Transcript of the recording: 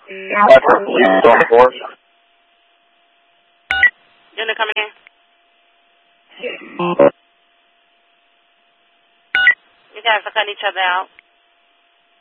Unit coming in. You guys are cutting each other out.